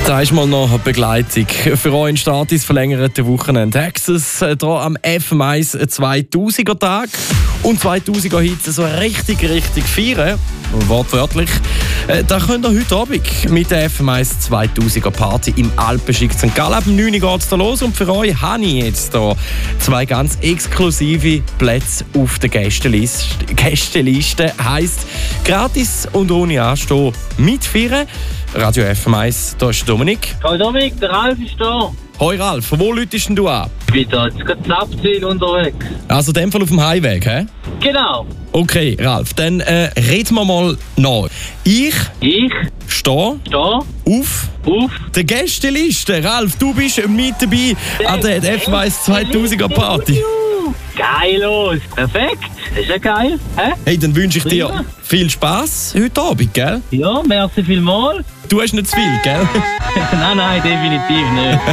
Da ist mal noch eine Begleitung für euren Start ins verlängerte Wochenende. Texas hier am FM1 2000er Tag. Und 2000er heute so richtig feiern. Wortwörtlich. Da könnt ihr heute Abend mit der FM1 2000er Party im Alpenschick St. Gallen. Ab 9 Uhr geht es los. Und für euch habe ich jetzt hier zwei ganz exklusive Plätze auf der Gästeliste. Heisst, gratis und ohne Anstehen mitfeiern. Radio FM1, da ist Dominik. Hallo Dominik, der Ralf ist da. Hoi Ralf, von wo läutest denn du an? Ich bin da jetzt gerade Zapziel unterwegs. Also in dem Fall auf dem Heimweg, hä? Genau. Okay, Ralf, dann reden wir mal nach. Ich stehe auf der Gästeliste. Ralf, du bist mit dabei an der FM1 2000er Party. Geil los. Perfekt. Das ist ja geil. Hä? Hey, dann wünsche ich dir viel Spass heute Abend, gell? Ja, merci vielmals. Du hast nicht zu viel, gell? Nein, definitiv nicht.